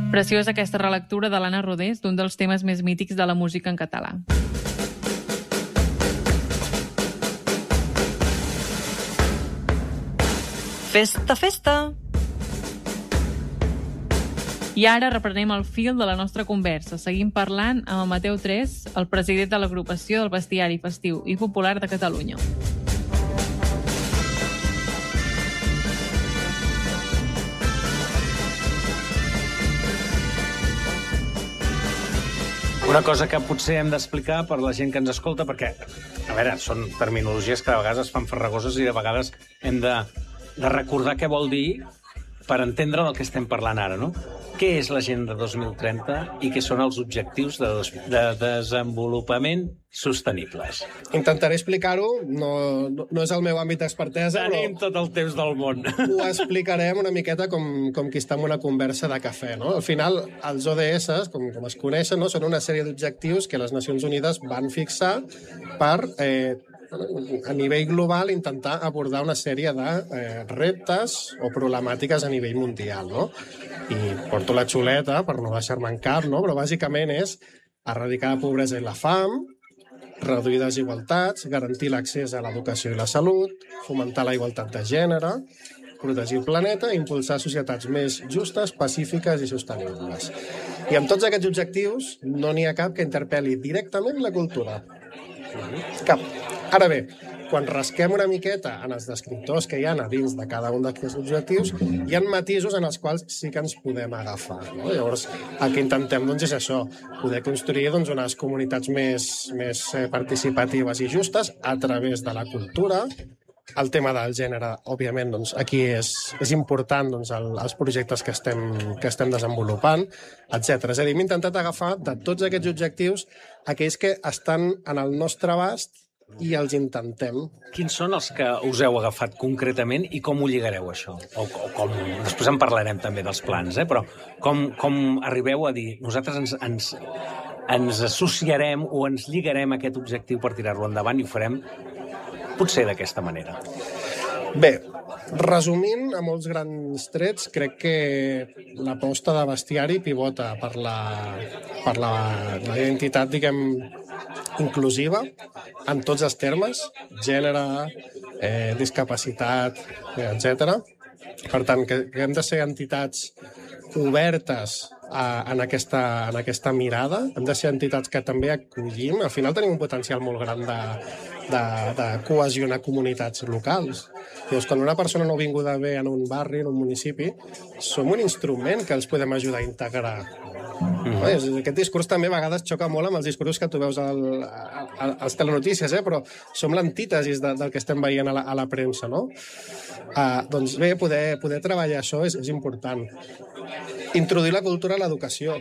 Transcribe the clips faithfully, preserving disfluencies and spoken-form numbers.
Preciosa aquesta relectura de l'Anna Rodés d'un dels temes més mítics de la música en català. Festa, festa! I ara reprenem el fil de la nostra conversa. Seguim parlant amb el Mateu Tres, el president de l'agrupació del Bestiari Festiu i Popular de Catalunya. Una cosa que potser hem d'explicar per la gent que ens escolta, perquè, a veure, són terminologies que de vegades es fan farragoses i de vegades hem de, de recordar què vol dir per entendre del que estem parlant ara, no? Què és l'Agenda dos mil trenta i què són els objectius de, des de desenvolupament sostenibles? Intentaré explicar-ho, no, no, no és el meu àmbit d'expertesa, però... Tenim tot el temps del món. Ho explicarem una miqueta com, com qui està en una conversa de cafè, no? Al final, els O D S, com, com es coneixen, no? Són una sèrie d'objectius que les Nacions Unides van fixar per... Eh, a nivell global intentar abordar una sèrie de eh, reptes o problemàtiques a nivell mundial, no? I porto la xuleta per no deixar-me en cap, no? Però bàsicament és erradicar la pobresa i la fam, reduir desigualtats, garantir l'accés a l'educació i la salut, fomentar la igualtat de gènere, protegir el planeta i impulsar societats més justes, pacífiques i sostenibles. I amb tots aquests objectius no n'hi ha cap que interpel·li directament la cultura. Cap. Ara bé, quan rasquem una miqueta en els descriptors que hi ha a dins de cada un d'aquests objectius, hi ha matisos en els quals sí que ens podem agafar, no? Llavors, el que intentem doncs, és això, poder construir doncs, unes comunitats més, més participatives i justes a través de la cultura. El tema del gènere, òbviament, doncs, aquí és, és important doncs, el, els projectes que estem, que estem desenvolupant, etcètera. És a dir, hem intentat agafar de tots aquests objectius aquells que estan en el nostre abast i els intentem. Quins són els que us heu agafat concretament i com ho lligareu, això? O, o com... Després en parlarem també dels plans, eh? Però com, com arribeu a dir nosaltres ens, ens, ens associarem o ens lligarem a aquest objectiu per tirar-lo endavant i ho farem potser d'aquesta manera? Bé, resumint a molts grans trets, crec que l'aposta de Bestiari pivota per la, per la, la identitat, diguem, inclusiva en tots els termes, gènere, eh, discapacitat, etcètera. Per tant, que, que hem de ser entitats obertes a, en, aquesta, en aquesta mirada, hem de ser entitats que també acollim. Al final tenim un potencial molt gran de, de, de cohesionar comunitats locals. Llavors, quan una persona no vinguda bé en un barri, en un municipi, som un instrument que els podem ajudar a integrar. Mm-hmm. Aquest discurs també a vegades xoca molt amb els discursos que tu veus al, al, als telenotícies, eh? Però som l'antítesis de, del que estem veient a la, a la premsa, no? Uh, doncs bé, poder, poder treballar això és, és important. Introduir la cultura a l'educació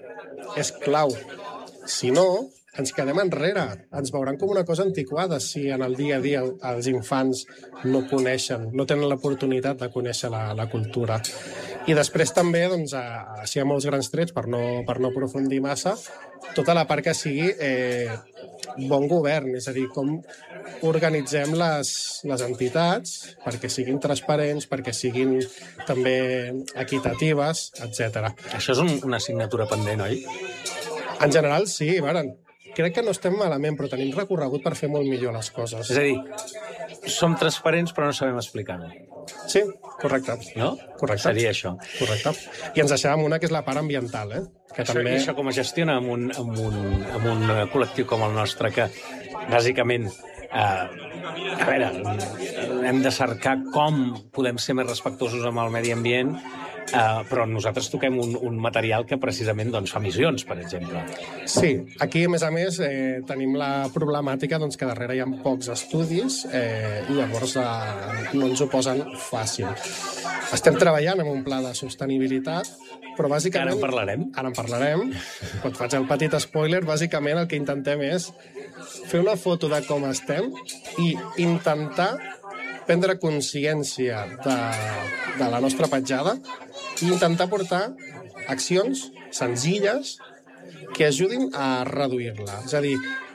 és clau. Si no, ens quedem enrere. Ens veuran com una cosa antiquada si en el dia a dia els infants no coneixen, no tenen l'oportunitat de conèixer la, la cultura. I després també, doncs, així hi ha molts grans trets, per no, per no aprofundir massa, tota la part que sigui eh, bon govern, és a dir, com organitzem les, les entitats perquè siguin transparents, perquè siguin també equitatives, etcètera. Això és un, una assignatura pendent, oi? En general, sí, varen. Crec que no estem malament, però tenim recorregut per fer molt millor les coses. És a dir, som transparents però no sabem explicar-ho. Sí, correcte. No? Correcte. Seria això. Correcte. I ens deixàvem una que és la part ambiental, eh? Que això, també... I això com es gestiona amb un, amb un, amb un col·lectiu com el nostre, que bàsicament eh, a veure, hem de cercar com podem ser més respectuosos amb el medi ambient, Uh, però nosaltres toquem un, un material que precisament doncs, fa emissions, per exemple. Sí, aquí, a més a més, eh, tenim la problemàtica doncs, que darrere hi ha pocs estudis eh, i llavors eh, no ens ho posen fàcil. Estem treballant en un pla de sostenibilitat, però bàsicament... Ara en parlarem. Ara en parlarem. Quan faig el petit spoiler, bàsicament el que intentem és fer una foto de com estem i intentar prendre consciència de, de la nostra petjada i intentar portar accions senzilles que ajudin a reduir-la. És a dir,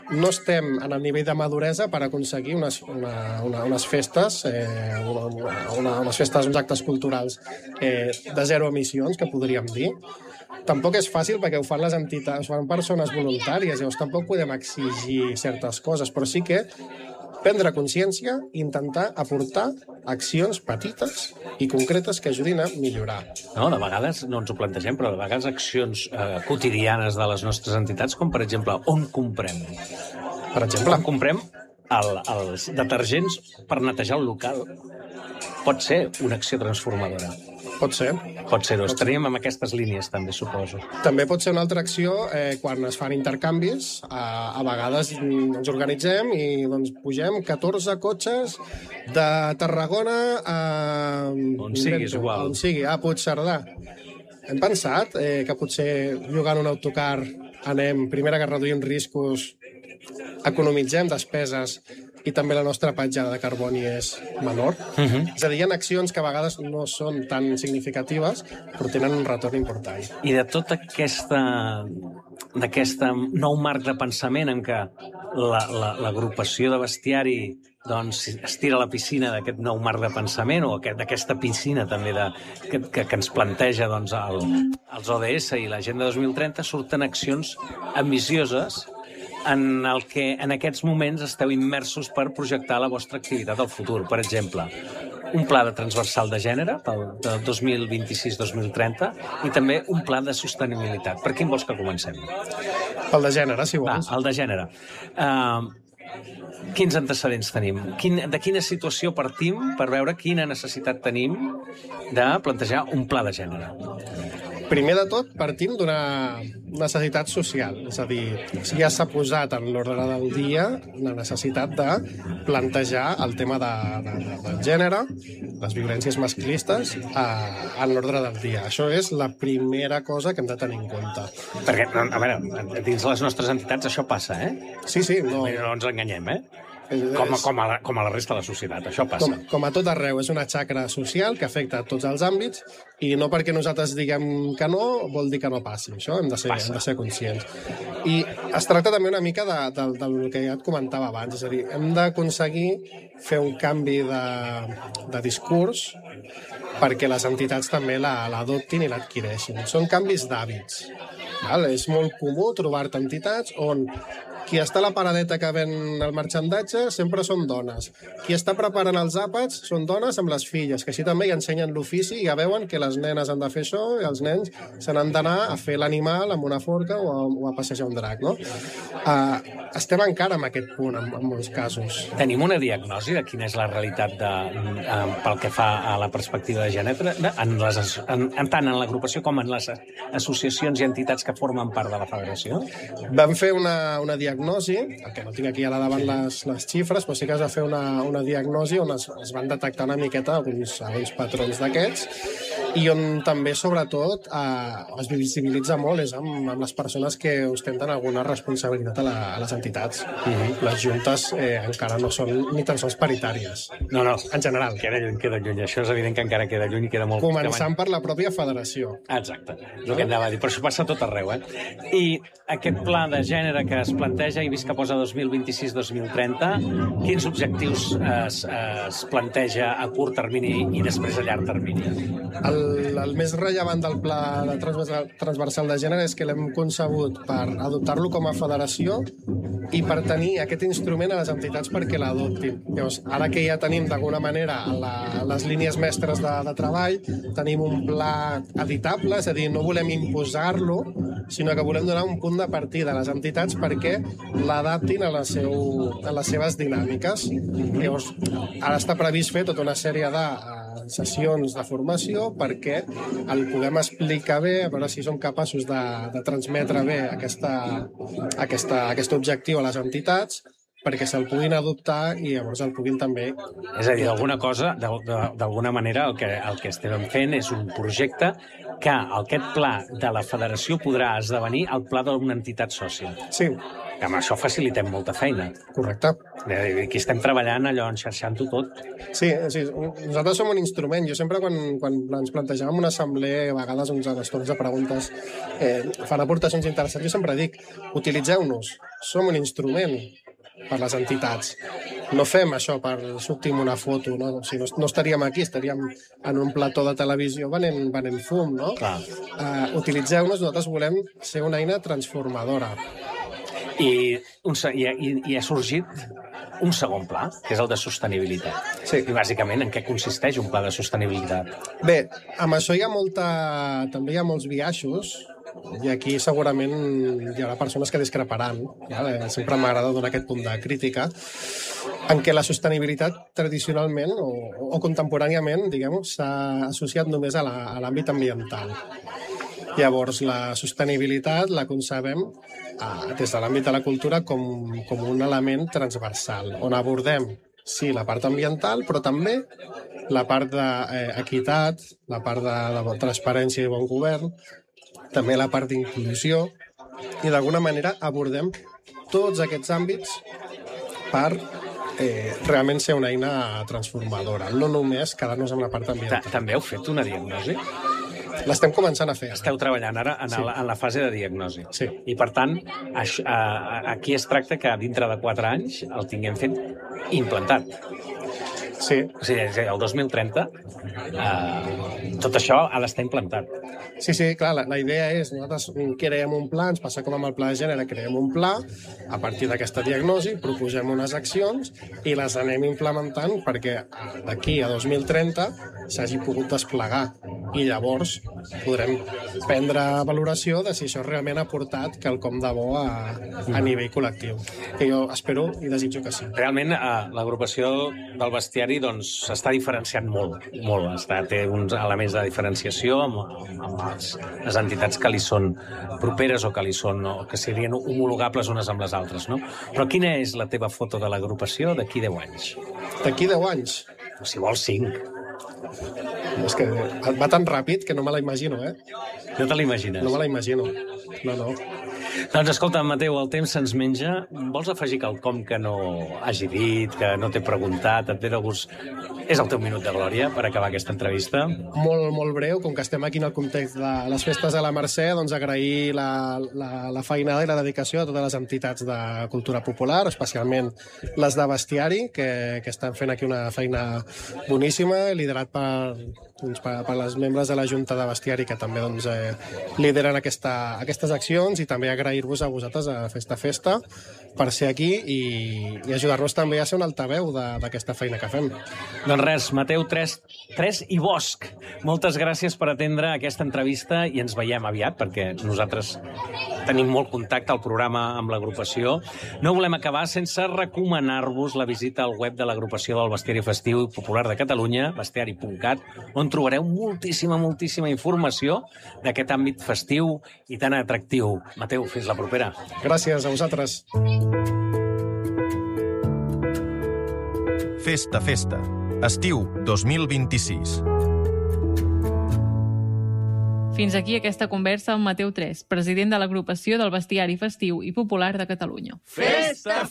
no estem en el nivell de maduresa per aconseguir unes, una, una, unes festes, eh, una, una, unes festes, uns actes culturals eh, de zero emissions, que podríem dir. Tampoc és fàcil perquè ho fan les entitats, ho fan persones voluntàries, llavors tampoc podem exigir certes coses, però sí que prendre consciència i intentar aportar accions petites i concretes que ajudin a millorar. No, de vegades no ens ho plantegem, però de vegades accions eh, quotidianes de les nostres entitats, com per exemple, on comprem? Per exemple, On comprem el, els detergents per netejar el local. Pot ser una acció transformadora. pot ser. Pot ser-ho. Estaríem amb aquestes línies, també, suposo. També pot ser una altra acció eh, quan es fan intercanvis. A, a vegades ens organitzem i doncs, pugem catorze cotxes de Tarragona a... On sigui, és igual. On sigui, a Puigcerdà. Hem pensat eh, que potser jugant un autocar anem, primera que reduïm riscos, economitzem despeses i també la nostra petjada de carboni és menor. Uh-huh. És a dir, hi ha accions que a vegades no són tan significatives, però tenen un retorn important. I de tota aquesta d'aquest nou marc de pensament en què l'agrupació la, la, de bestiari doncs, es tira a la piscina d'aquest nou marc de pensament o d'aquesta piscina també de, que, que, que ens planteja doncs, el, els O D S i l'Agenda dos mil trenta, surten accions ambicioses en el que en aquests moments esteu immersos per projectar la vostra activitat al futur. Per exemple, un pla de transversal de gènere pel del dos mil vint-i-sis dos mil trenta i també un pla de sostenibilitat. Per quin vols que comencem? Pel de gènere, si vols. Ah, el de gènere. Uh, quins antecedents tenim? Quin, de quina situació partim per veure quina necessitat tenim de plantejar un pla de gènere? Primer de tot, partim d'una necessitat social. És a dir, ja s'ha posat en l'ordre del dia la necessitat de plantejar el tema de, de, de, del gènere, les violències masclistes, a, a l'ordre del dia. Això és la primera cosa que hem de tenir en compte. Perquè, a veure, dins les nostres entitats això passa, eh? Sí, sí. No, no ens enganyem, eh? Com a, com, a la, com a la resta de la societat, això passa. Com, com a tot arreu, és una xacra social que afecta tots els àmbits i no perquè nosaltres diguem que no vol dir que no passi. Això hem de ser, hem de ser conscients. I es tracta també una mica de, de, del que ja et comentava abans, és a dir, hem d'aconseguir fer un canvi de, de discurs perquè les entitats també l'adoptin i l'adquireixin. Són canvis d'hàbits. És molt comú trobar-te entitats on qui està a la paradeta que ven el marxandatge sempre són dones. Qui està preparant els àpats són dones amb les filles, que així també hi ensenyen l'ofici i ja veuen que les nenes han de fer això i els nens se n'han d'anar a fer l'animal amb una forca o a, o a passejar un drac, no? Uh, estem encara en aquest punt, en, en molts casos. Tenim una diagnosi de quina és la realitat de, uh, pel que fa a la perspectiva de gènere, en les, en, en tant en l'agrupació com en les associacions i entitats que formen part de la federació? Vam fer una, una diagnosi diagnosi, que no tinc aquí ara davant les, les xifres, però sí que es va fer una, una diagnosi on es, es van detectar una miqueta alguns, alguns patrons d'aquests i on també, sobretot, eh, es visibilitza molt és amb, amb les persones que ostenten alguna responsabilitat a, la, a les entitats. Mm-hmm. Les juntes eh, encara no són ni tan sols paritàries. No, no. En general. Queda lluny, queda lluny. Això és evident que encara queda lluny i queda molt... Començant per la pròpia federació. Exacte. És el que anava a dir. Però això passa a tot arreu, eh? I aquest pla de gènere que es planteja i vist que posa dos mil vint-i-sis dos mil trenta, quins objectius es, es planteja a curt termini i després a llarg termini? El, el més rellevant del pla de transversal, transversal de gènere és que l'hem concebut per adoptar-lo com a federació i per tenir aquest instrument a les entitats perquè l'adoptin. Llavors, ara que ja tenim d'alguna manera la, les línies mestres de, de treball, tenim un pla editable, és a dir, no volem imposar-lo, sinó que volem donar un punt de partida a les entitats perquè l'adaptin a, la seu, a les seves dinàmiques. Llavors, ara està previst fer tota una sèrie de uh, sessions de formació perquè el puguem explicar bé, a veure si som capaços de, de transmetre bé aquesta, aquesta, aquest objectiu a les entitats perquè se'l puguin adoptar i llavors el puguin també... És a dir, d'alguna cosa, d'alguna manera, el que, el que estem fent és un projecte que aquest pla de la federació podrà esdevenir el pla d'una entitat sòcia. Sí. Que amb això facilitem molta feina. Correcte. Aquí estem treballant allò, enxarxant-ho tot. Sí, sí, nosaltres som un instrument. Jo sempre, quan, quan ens plantejàvem una assemblea, a vegades uns estons de preguntes, eh, fan aportacions interessants, jo sempre dic, utilitzeu-nos. som un instrument per les entitats. No fem això per sortir una foto, no? O sigui, no, no estaríem aquí, estaríem en un plató de televisió venent, venent fum, no? Clar. Uh, Utilitzeu-nos, nosaltres volem ser una eina transformadora. I, un, i, i, i ha sorgit un segon pla, que és el de sostenibilitat. Sí. I bàsicament en què consisteix un pla de sostenibilitat? Bé, amb això hi ha molta... també hi ha molts biaixos, i aquí segurament hi haurà persones que discreparan. Ja? Sempre m'agrada donar aquest punt de crítica, en què la sostenibilitat tradicionalment o, o contemporàniament, diguem-ho, s'ha associat només a l'àmbit ambiental. Llavors, la sostenibilitat la concebem eh, des de l'àmbit de la cultura com, com un element transversal, on abordem, sí, la part ambiental, però també la part d'equitat, eh, la part de, de transparència i bon govern, també la part d'inclusió, i d'alguna manera abordem tots aquests àmbits per eh, realment ser una eina transformadora, no només quedar-nos amb la part ambiental. També heu fet una diagnosi? L'estem començant a fer. Esteu treballant ara en, sí. el, en la fase de diagnosi. Sí. I, per tant, això, a, aquí es tracta que dintre de quatre anys el tinguem fet implantat. Sí. O sigui, el dos mil trenta eh, tot això ha d'estar implantat. Sí, sí, clar, la, la idea és, nosaltres creem un pla, ens passa com amb el pla de gènere, creem un pla, a partir d'aquesta diagnosi proposem unes accions i les anem implementant perquè d'aquí a dos mil trenta s'hagi pogut desplegar i llavors podrem prendre valoració de si això realment ha portat quelcom de bo a, a nivell col·lectiu, que jo espero i desitjo que sí. Realment, eh, l'agrupació del bestiari doncs s'està diferenciant molt, molt. Està, té uns elements de diferenciació amb, amb les, les entitats que li són properes o que li són, o que serien homologables unes amb les altres, no? Però quina és la teva foto de l'agrupació d'aquí deu anys? D'aquí deu anys? Si vols, cinc. És que va tan ràpid que no me la imagino, eh? No te l'imagines? No me la imagino. No, no. Doncs escolta, Mateu, el temps se'ns menja. Vols afegir quelcom que no hagi dit, que no t'he preguntat, et ve de gust? És el teu minut de glòria per acabar aquesta entrevista. Molt, molt breu, com que estem aquí en el context de les festes a la Mercè, doncs agrair la, la, la feinada i la dedicació a totes les entitats de cultura popular, especialment les de bestiari, que, que estan fent aquí una feina boníssima, liderat per, doncs, per, per les membres de la Junta de Bestiari, que també doncs, eh, lideren aquesta, aquestes accions, i també agrair-vos a vosaltres a Festa Festa per ser aquí i, i ajudar-nos també a ser un altaveu d'aquesta feina que fem. Doncs res, Mateu tres, tres i Bosch, moltes gràcies per atendre aquesta entrevista i ens veiem aviat, perquè nosaltres tenim molt contacte al programa amb l'agrupació. No volem acabar sense recomanar-vos la visita al web de l'agrupació del Bestiari Festiu i Popular de Catalunya, bestiari punt cat, on trobareu moltíssima, moltíssima informació d'aquest àmbit festiu i tan atractiu. Mateu, fins la propera. Gràcies a vosaltres. Festa, festa. Estiu dos mil vint-i-sis. Fins aquí aquesta conversa amb Mateu tres, president de l'agrupació del Bestiari Festiu i Popular de Catalunya. Festa!